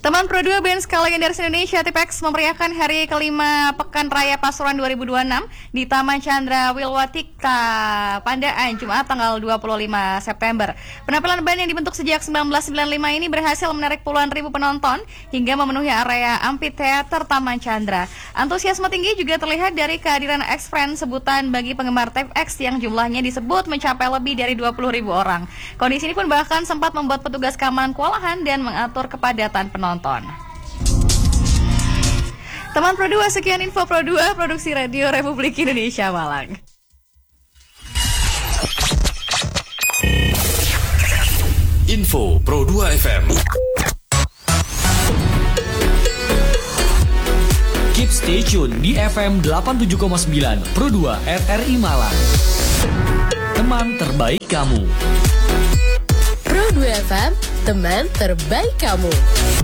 Teman Pro 2 band skala legendaris Indonesia Tipex memeriahkan hari kelima Pekan Raya Pasuruan 2026 di Taman Chandra Wilwatika, Pandaan, Jumat tanggal 25 September. Penampilan band yang dibentuk sejak 1995 ini berhasil menarik puluhan ribu penonton hingga memenuhi area amphitheater Taman Chandra. Antusiasme tinggi juga terlihat dari kehadiran X-Friends, sebutan bagi penggemar Tipex yang jumlahnya disebut mencapai lebih dari 20 ribu orang. Kondisi ini pun bahkan sempat membuat petugas keamanan kewalahan dan mengatur kepadatan penonton. Teman Pro 2, sekian info Pro 2, Produksi Radio Republik Indonesia Malang. Info Pro 2 FM. Keep stay tune di FM 87,9 Pro 2 RRI Malang. Teman terbaik kamu. Pro 2 FM, teman terbaik kamu.